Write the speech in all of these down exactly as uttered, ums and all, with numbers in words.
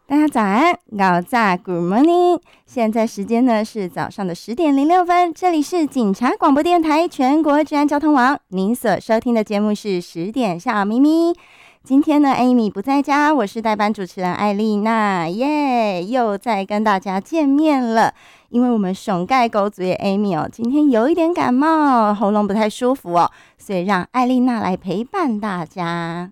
大家早安，早早 Good morning。现在时间呢是早上的十点零六分，这里是警察广播电台全国治安交通网，您所收听的节目是十点小咪咪。今天呢 Amy 不在家，我是代班主持人艾丽娜，耶，又再跟大家见面了。因为我们熊盖狗组的 Amy 哦，今天有一点感冒，喉咙不太舒服哦，所以让艾丽娜来陪伴大家。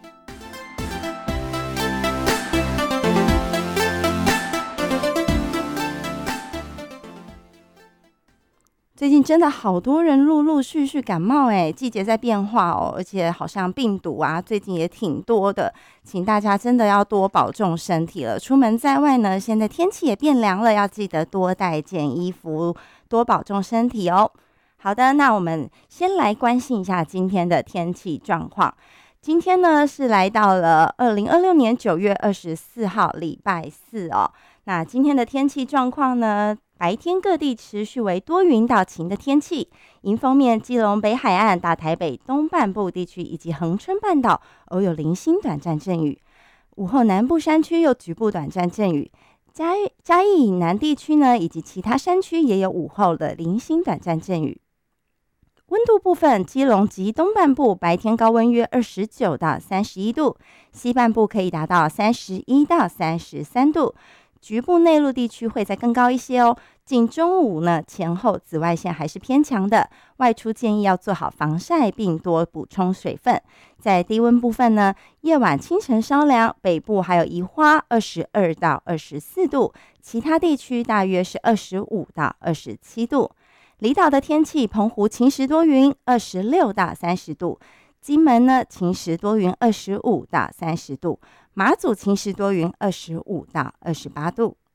最近真的好多人陆陆续续感冒哎，季节在变化哦，而且好像病毒啊最近也挺多的，请大家真的要多保重身体了。出门在外呢，现在天气也变凉了，要记得多带件衣服，多保重身体哦。好的，那我们先来关心一下今天的天气状况。今天呢是来到了二零二六年九月二十四号礼拜四哦。那今天的天气状况呢，白天各地持续为多云到晴的天气，迎风面基隆北海岸、大台北东半部地区以及恒春半岛偶有零星短暂阵雨，午后南部山区有局部短暂阵雨，嘉义嘉义以南地区呢以及其他山区也有午后的零星短暂阵雨。温度部分，基隆及东半部白天高温约二十九到三十一度，西半部可以达到三十一到三十三度。局部内陆地区会再更高一些哦。近中午呢，前后紫外线还是偏强的，外出建议要做好防晒，并多补充水分。在低温部分呢，夜晚清晨稍凉，北部还有宜花二十二到二十四度，其他地区大约是二十五到二十七度。离岛的天气，澎湖晴时多云，二十六到三十度；金门呢晴时多云，二十五到三十度；马祖晴时多云，二十五到二十八度。